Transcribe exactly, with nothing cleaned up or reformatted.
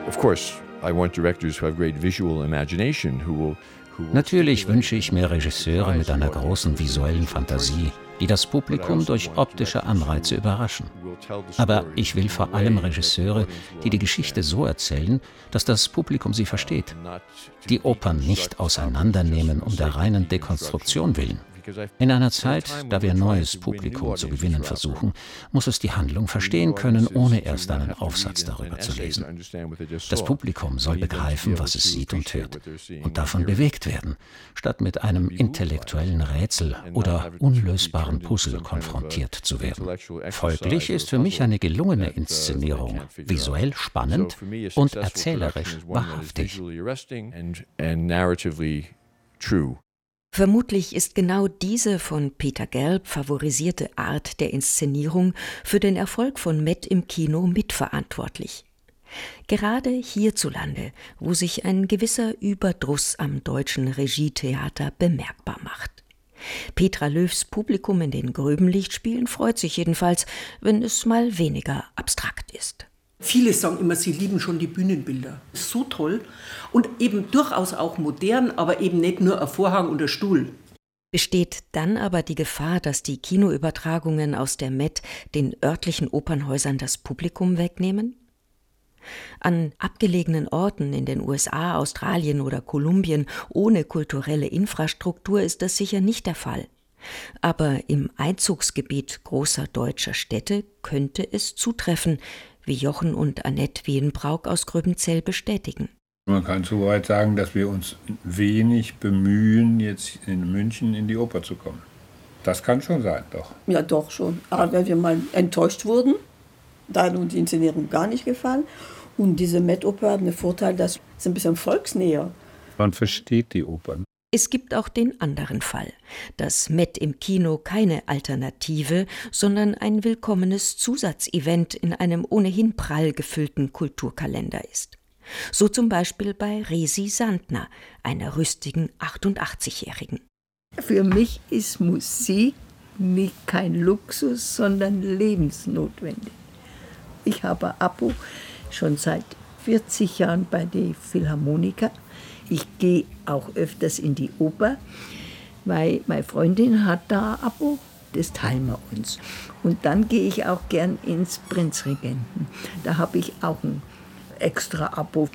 Of course, I want directors who have great visual imagination, who will Natürlich wünsche ich mir Regisseure mit einer großen visuellen Fantasie, die das Publikum durch optische Anreize überraschen. Aber ich will vor allem Regisseure, die die Geschichte so erzählen, dass das Publikum sie versteht. Die Opern nicht auseinandernehmen um der reinen Dekonstruktion willen. In einer Zeit, da wir neues Publikum zu gewinnen versuchen, muss es die Handlung verstehen können, ohne erst einen Aufsatz darüber zu lesen. Das Publikum soll begreifen, was es sieht und hört, und davon bewegt werden, statt mit einem intellektuellen Rätsel oder unlösbaren Puzzle konfrontiert zu werden. Folglich ist für mich eine gelungene Inszenierung visuell spannend und erzählerisch wahrhaftig. Vermutlich ist genau diese von Peter Gelb favorisierte Art der Inszenierung für den Erfolg von Met im Kino mitverantwortlich. Gerade hierzulande, wo sich ein gewisser Überdruss am deutschen Regietheater bemerkbar macht. Petra Löws Publikum in den Gröbenlichtspielen freut sich jedenfalls, wenn es mal weniger abstrakt ist. Viele sagen immer, sie lieben schon die Bühnenbilder. So toll und eben durchaus auch modern, aber eben nicht nur ein Vorhang und ein Stuhl. Besteht dann aber die Gefahr, dass die Kinoübertragungen aus der Met den örtlichen Opernhäusern das Publikum wegnehmen? An abgelegenen Orten in den U S A, Australien oder Kolumbien ohne kulturelle Infrastruktur ist das sicher nicht der Fall. Aber im Einzugsgebiet großer deutscher Städte könnte es zutreffen, wie Jochen und Annette Wienbrauk aus Gröbenzell bestätigen. Man kann so weit sagen, dass wir uns wenig bemühen, jetzt in München in die Oper zu kommen. Das kann schon sein, doch. Ja, doch schon. Aber wenn wir mal enttäuscht wurden, da hat uns die Inszenierung gar nicht gefallen. Und diese Met-Oper hat den Vorteil, dass es ein bisschen volksnäher. Man versteht die Opern. Es gibt auch den anderen Fall, dass Met im Kino keine Alternative, sondern ein willkommenes Zusatzevent in einem ohnehin prall gefüllten Kulturkalender ist. So zum Beispiel bei Resi Sandner, einer rüstigen achtundachtzigjährigen. Für mich ist Musik nicht kein Luxus, sondern lebensnotwendig. Ich habe ein Abo schon seit vierzig Jahren bei den Philharmoniker. Ich gehe auch öfters in die Oper, weil meine Freundin hat da ein Abo, das teilen wir uns. Und dann gehe ich auch gern ins Prinzregenten. Da habe ich auch ein extra Abo.